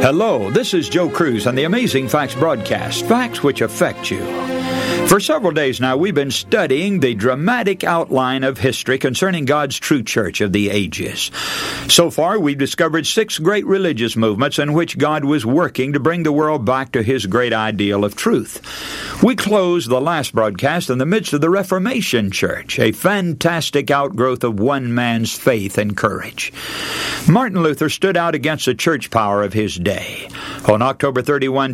Hello, this is Joe Cruz on the Amazing Facts broadcast, facts which affect you. For several days now, we've been studying the dramatic outline of history concerning God's true church of the ages. So far, we've discovered 6 great religious movements in which God was working to bring the world back to His great ideal of truth. We closed the last broadcast in the midst of the Reformation Church, a fantastic outgrowth of one man's faith and courage. Martin Luther stood out against the church power of his day. On October 31,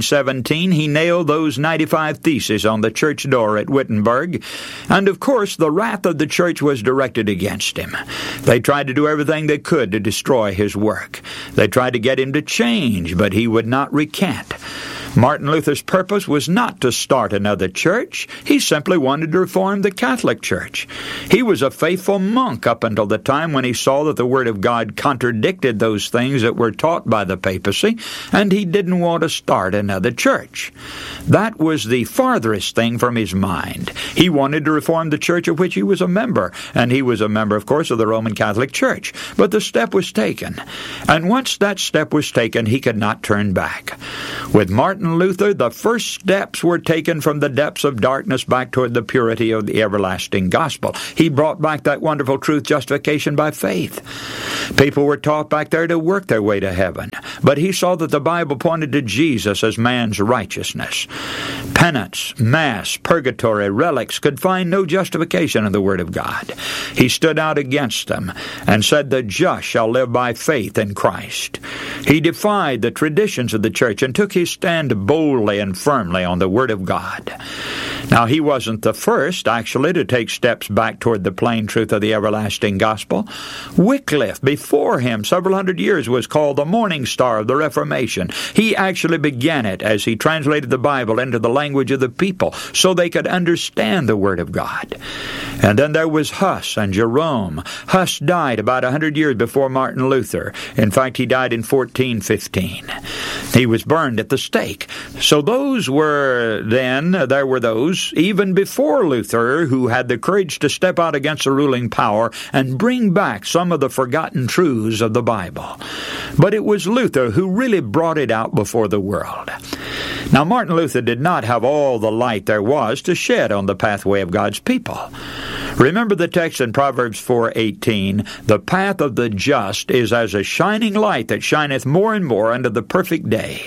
1517, he nailed those 95 theses on the church door at Wittenberg, and of course the wrath of the church was directed against him. They tried to do everything they could to destroy his work. They tried to get him to change, but he would not recant. Martin Luther's purpose was not to start another church. He simply wanted to reform the Catholic Church. He was a faithful monk up until the time when he saw that the Word of God contradicted those things that were taught by the papacy, and he didn't want to start another church. That was the farthest thing from his mind. He wanted to reform the church of which he was a member, and he was a member, of course, of the Roman Catholic Church. But the step was taken, and once that step was taken, he could not turn back. With Martin Luther, the first steps were taken from the depths of darkness back toward the purity of the everlasting gospel. He brought back that wonderful truth, justification by faith. People were taught back there to work their way to heaven, but he saw that the Bible pointed to Jesus as man's righteousness. Penance, Mass, purgatory, relics could find no justification in the Word of God. He stood out against them and said, "The just shall live by faith in Christ." He defied the traditions of the church and took his stand boldly and firmly on the Word of God. Now, he wasn't the first, actually, to take steps back toward the plain truth of the everlasting gospel. Wycliffe, before him, several hundred years, was called the morning star of the Reformation. He actually began it as he translated the Bible into the language of the people so they could understand the Word of God. And then there was Huss and Jerome. Huss died about 100 years before Martin Luther. In fact, he died in 1415. He was burned at the stake. So there were those, even before Luther, who had the courage to step out against the ruling power and bring back some of the forgotten truths of the Bible. But it was Luther who really brought it out before the world. Now, Martin Luther did not have all the light there was to shed on the pathway of God's people. Remember the text in Proverbs 4:18, "The path of the just is as a shining light that shineth more and more unto the perfect day."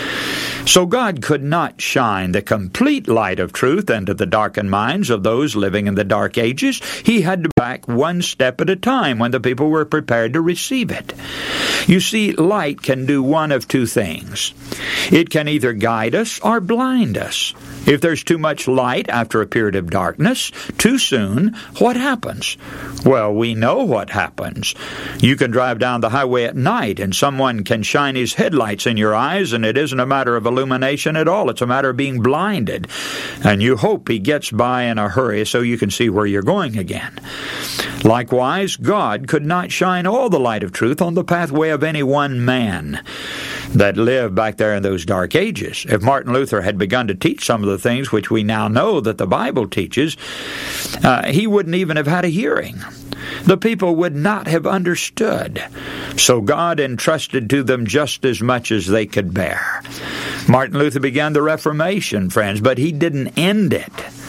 So God could not shine the complete light of truth into the darkened minds of those living in the dark ages. He had to back one step at a time when the people were prepared to receive it. You see, light can do one of two things. It can either guide us or blind us. If there's too much light after a period of darkness, too soon, what happens? Well, we know what happens. You can drive down the highway at night and someone can shine his headlights in your eyes, and it isn't a matter of illumination at all. It's a matter of being blinded. And you hope he gets by in a hurry so you can see where you're going again. Likewise, God could not shine all the light of truth on the pathway of any one man that lived back there in those dark ages. If Martin Luther had begun to teach some of the things which we now know that the Bible teaches, he wouldn't even have had a hearing. The people would not have understood. So God entrusted to them just as much as they could bear. Martin Luther began the Reformation, friends, but he didn't end it.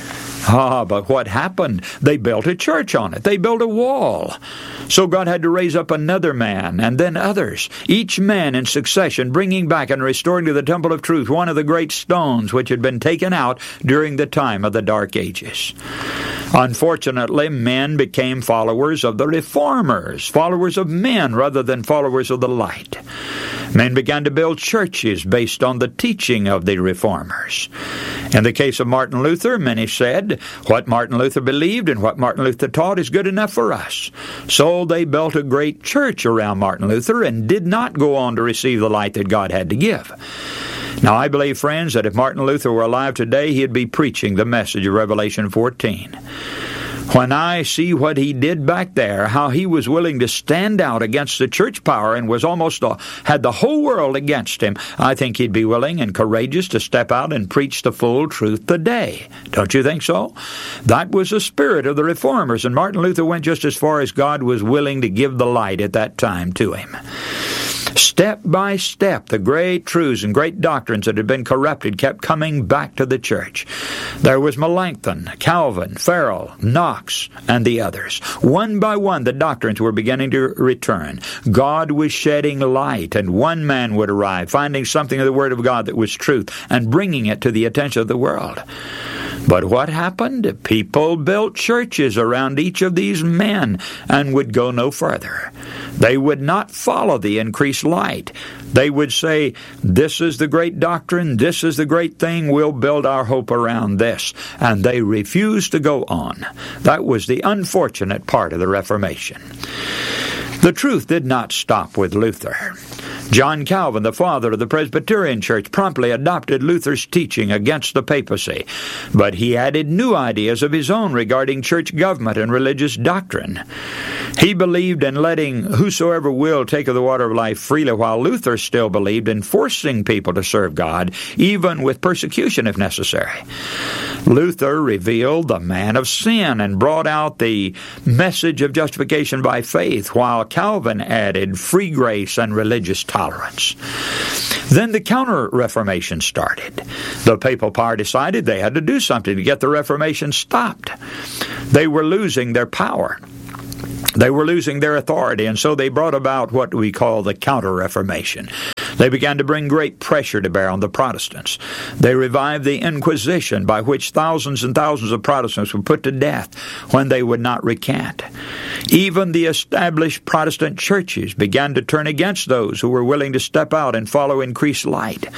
But what happened? They built a church on it. They built a wall. So God had to raise up another man, and then others, each man in succession, bringing back and restoring to the temple of truth one of the great stones which had been taken out during the time of the Dark Ages. Unfortunately, men became followers of the reformers, followers of men rather than followers of the light. Men began to build churches based on the teaching of the reformers. In the case of Martin Luther, many said, what Martin Luther believed and what Martin Luther taught is good enough for us. So they built a great church around Martin Luther and did not go on to receive the light that God had to give. Now, I believe, friends, that if Martin Luther were alive today, he'd be preaching the message of Revelation 14. When I see what he did back there, how he was willing to stand out against the church power and was almost had the whole world against him, I think he'd be willing and courageous to step out and preach the full truth today. Don't you think so? That was the spirit of the reformers, and Martin Luther went just as far as God was willing to give the light at that time to him. Step by step, the great truths and great doctrines that had been corrupted kept coming back to the church. There was Melanchthon, Calvin, Farel, Knox, and the others. One by one, the doctrines were beginning to return. God was shedding light, and one man would arrive, finding something of the Word of God that was truth, and bringing it to the attention of the world. But what happened? People built churches around each of these men and would go no further. They would not follow the increased light. They would say, this is the great doctrine, this is the great thing, we'll build our hope around this. And they refused to go on. That was the unfortunate part of the Reformation. The truth did not stop with Luther. John Calvin, the father of the Presbyterian Church, promptly adopted Luther's teaching against the papacy, but he added new ideas of his own regarding church government and religious doctrine. He believed in letting whosoever will take of the water of life freely, while Luther still believed in forcing people to serve God, even with persecution if necessary. Luther revealed the man of sin and brought out the message of justification by faith, while Calvin added free grace and religious tolerance. Then the Counter-Reformation started. The papal power decided they had to do something to get the Reformation stopped. They were losing their power. They were losing their authority, and so they brought about what we call the Counter-Reformation. They began to bring great pressure to bear on the Protestants. They revived the Inquisition, by which thousands and thousands of Protestants were put to death when they would not recant. Even the established Protestant churches began to turn against those who were willing to step out and follow increased light.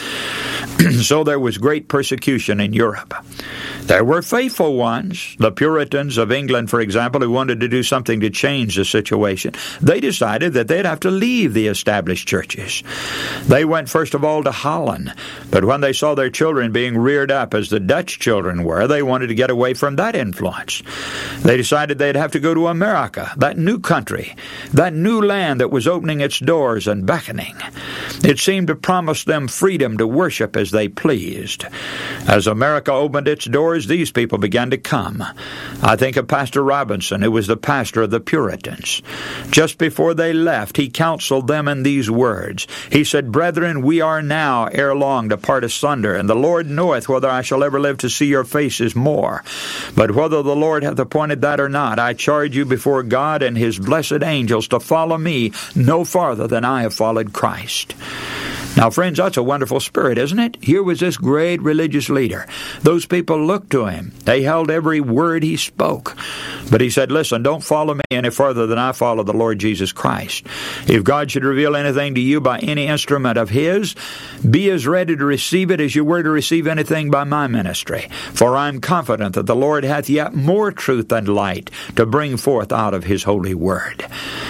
So there was great persecution in Europe. There were faithful ones, the Puritans of England, for example, who wanted to do something to change the situation. They decided that they'd have to leave the established churches. They went first of all to Holland, but when they saw their children being reared up as the Dutch children were, they wanted to get away from that influence. They decided they'd have to go to America, that new country, that new land that was opening its doors and beckoning. It seemed to promise them freedom to worship as they pleased. As America opened its doors, these people began to come. I think of Pastor Robinson, who was the pastor of the Puritans. Just before they left, he counseled them in these words. He said, "Brethren, we are now ere long to part asunder, and the Lord knoweth whether I shall ever live to see your faces more. But whether the Lord hath appointed that or not, I charge you before God and his blessed angels to follow me no farther than I have followed Christ." Now, friends, that's a wonderful spirit, isn't it? Here was this great religious leader. Those people looked to him. They held every word he spoke. But he said, listen, don't follow me any further than I follow the Lord Jesus Christ. If God should reveal anything to you by any instrument of his, be as ready to receive it as you were to receive anything by my ministry. For I am confident that the Lord hath yet more truth and light to bring forth out of his holy word.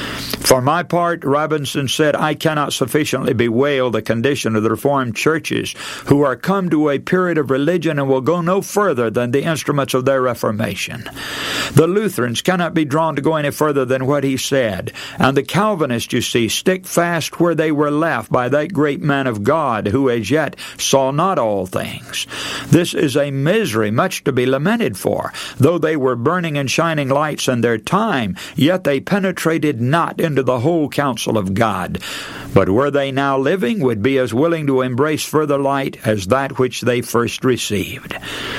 For my part, Robinson said, I cannot sufficiently bewail the condition of the Reformed churches who are come to a period of religion and will go no further than the instruments of their Reformation. The Lutherans cannot be drawn to go any further than what he said, and the Calvinists, you see, stick fast where they were left by that great man of God who as yet saw not all things. This is a misery much to be lamented for. Though they were burning and shining lights in their time, yet they penetrated not into the whole counsel of God. But were they now living, would be as willing to embrace further light as that which they first received.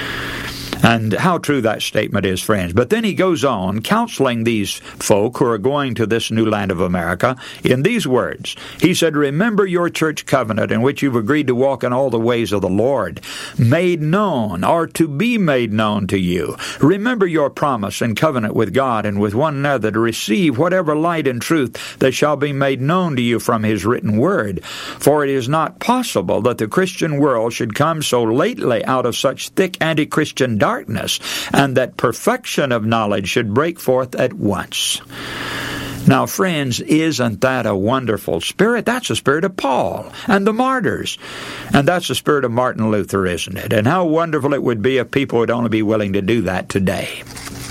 And how true that statement is, friends. But then he goes on, counseling these folk who are going to this new land of America in these words. He said, remember your church covenant in which you've agreed to walk in all the ways of the Lord, made known or to be made known to you. Remember your promise and covenant with God and with one another to receive whatever light and truth that shall be made known to you from his written word. For it is not possible that the Christian world should come so lately out of such thick anti-Christian darkness, and that perfection of knowledge should break forth at once. Now, friends, isn't that a wonderful spirit? That's the spirit of Paul and the martyrs. And that's the spirit of Martin Luther, isn't it? And how wonderful it would be if people would only be willing to do that today.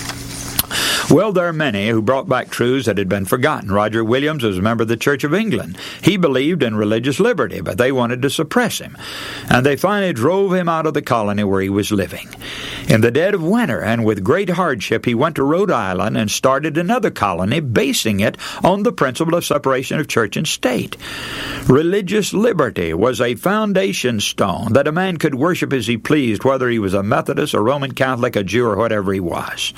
Well, there are many who brought back truths that had been forgotten. Roger Williams was a member of the Church of England. He believed in religious liberty, but they wanted to suppress him. And they finally drove him out of the colony where he was living. In the dead of winter and with great hardship, he went to Rhode Island and started another colony, basing it on the principle of separation of church and state. Religious liberty was a foundation stone that a man could worship as he pleased, whether he was a Methodist, a Roman Catholic, a Jew, or whatever he was.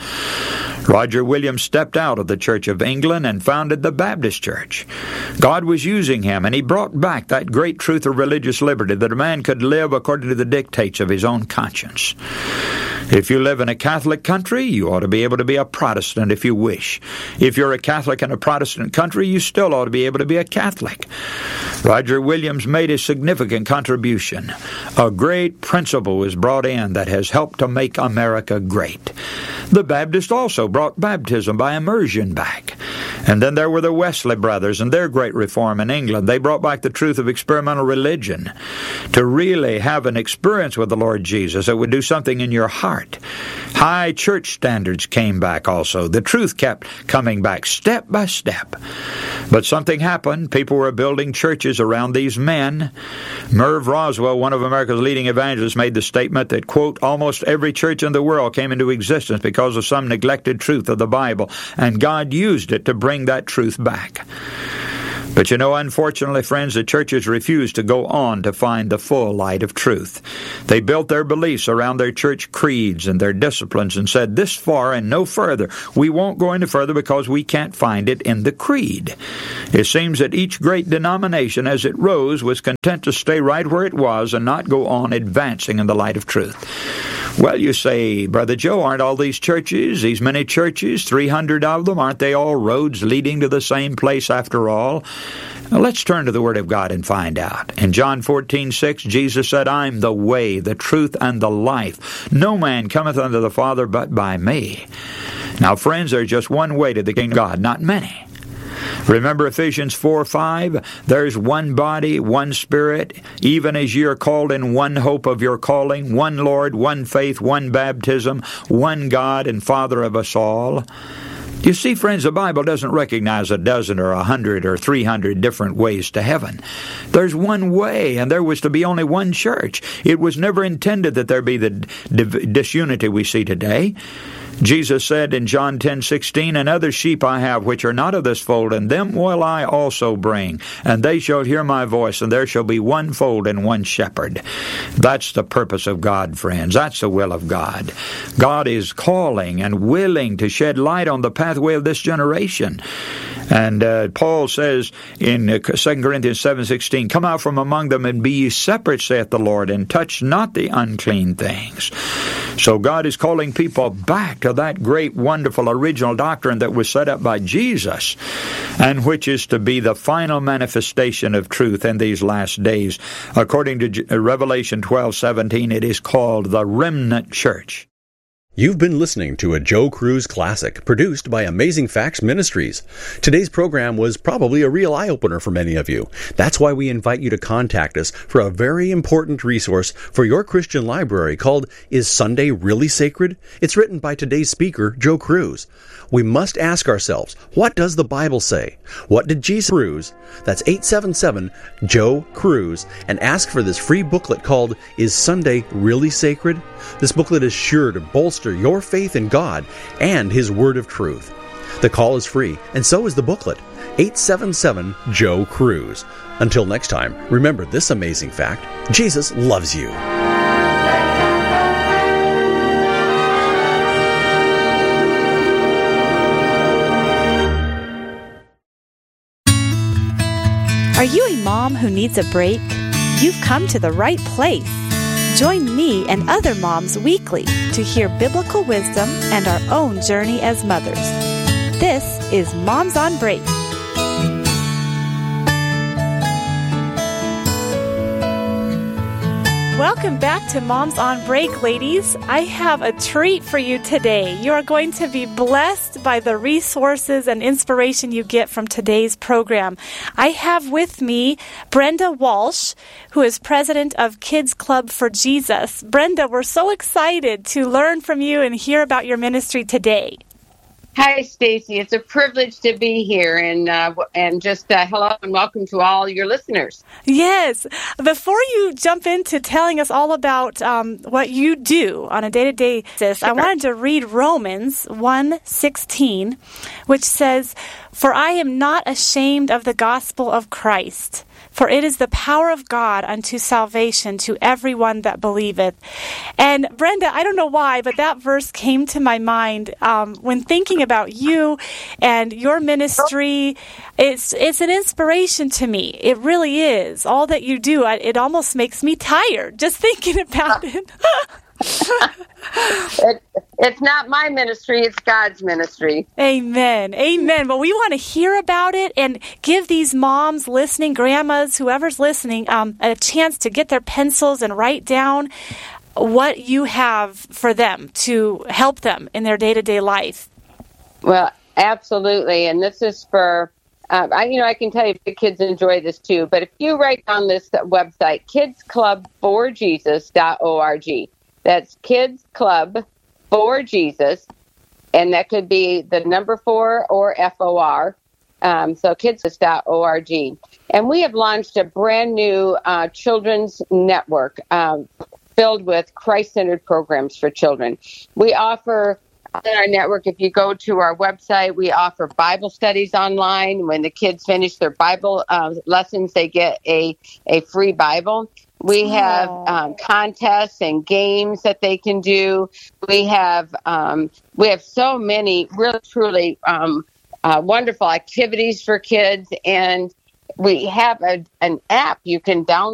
Roger Williams stepped out of the Church of England and founded the Baptist Church. God was using him, and he brought back that great truth of religious liberty, that a man could live according to the dictates of his own conscience. If you live in a Catholic country, you ought to be able to be a Protestant if you wish. If you're a Catholic in a Protestant country, you still ought to be able to be a Catholic. Roger Williams made a significant contribution. A great principle was brought in that has helped to make America great. The Baptists also brought baptism by immersion back. And then there were the Wesley brothers and their great reform in England. They brought back the truth of experimental religion. To really have an experience with the Lord Jesus, it would do something in your heart. High church standards came back also. The truth kept coming back step by step. But something happened. People were building churches around these men. Merv Roswell, one of America's leading evangelists, made the statement that, quote, almost every church in the world came into existence because of some neglected truth of the Bible, and God used it to bring that truth back. But you know, unfortunately, friends, the churches refused to go on to find the full light of truth. They built their beliefs around their church creeds and their disciplines and said, this far and no further. We won't go any further because we can't find it in the creed. It seems that each great denomination, as it rose, was content to stay right where it was and not go on advancing in the light of truth. Well, you say, Brother Joe, aren't all these churches, these many churches, 300 of them, aren't they all roads leading to the same place after all? Now, let's turn to the Word of God and find out. In John 14:6, Jesus said, I'm the way, the truth, and the life. No man cometh unto the Father but by me. Now, friends, there's just one way to the kingdom of God, not many. Remember Ephesians 4:5? There's one body, one Spirit, even as ye are called in one hope of your calling, one Lord, one faith, one baptism, one God and Father of us all. You see, friends, the Bible doesn't recognize a dozen or 100 or 300 different ways to heaven. There's one way, and there was to be only one church. It was never intended that there be the disunity we see today. Jesus said in John 10:16, and other sheep I have which are not of this fold, and them will I also bring, and they shall hear my voice, and there shall be one fold and one shepherd. That's the purpose of God, friends. That's the will of God. God is calling and willing to shed light on the pathway of this generation. And Paul says in 2 Corinthians 7:16, come out from among them and be ye separate, saith the Lord, and touch not the unclean things. So God is calling people back to that great, wonderful, original doctrine that was set up by Jesus, and which is to be the final manifestation of truth in these last days. According to Revelation 12:17, it is called the remnant church. You've been listening to a Joe Cruz Classic, produced by Amazing Facts Ministries. Today's program was probably a real eye-opener for many of you. That's why we invite you to contact us for a very important resource for your Christian library called Is Sunday Really Sacred? It's written by today's speaker, Joe Cruz. We must ask ourselves, what does the Bible say? What did Jesus Cruz? That's 877-JOE-CRUISE, and ask for this free booklet called Is Sunday Really Sacred? This booklet is sure to bolster your faith in God and His Word of Truth. The call is free, and so is the booklet. 877-JOE-CRUISE. Until next time, remember this amazing fact: Jesus loves you. Are you a mom who needs a break? You've come to the right place. Join me and other moms weekly to hear biblical wisdom and our own journey as mothers. This is Moms on Break. Welcome back to Moms on Break, ladies. I have a treat for you today. You are going to be blessed by the resources and inspiration you get from today's program. I have with me Brenda Walsh, who is president of Kids Club for Jesus. Brenda, we're so excited to learn from you and hear about your ministry today. Hi, Stacy. It's a privilege to be here, and just hello and welcome to all your listeners. Yes. Before you jump into telling us all about what you do on a day-to-day basis, I wanted to read Romans 1:16, which says, "For I am not ashamed of the gospel of Christ, for it is the power of God unto salvation to everyone that believeth." And Brenda, I don't know why, but that verse came to my mind when thinking about you and your ministry. It's an inspiration to me. It really is. All that you do, it almost makes me tired just thinking about it. It's not my ministry, it's God's ministry. Amen. Amen. Well, we want to hear about it and give these moms listening, grandmas, whoever's listening, a chance to get their pencils and write down what you have for them to help them in their day-to-day life. Well, absolutely. And this is for, I can tell you the kids enjoy this too, but if you write down this website, kidsclub4jesus.org. That's Kids Club for Jesus, and that could be the number 4 or FOR. So kids.org. And we have launched a brand new children's network filled with Christ-centered programs for children. We offer on our network, if you go to our website, we offer Bible studies online. When the kids finish their Bible lessons, they get a free Bible. We have contests and games that they can do. We have so many really, truly wonderful activities for kids. And we have an app you can download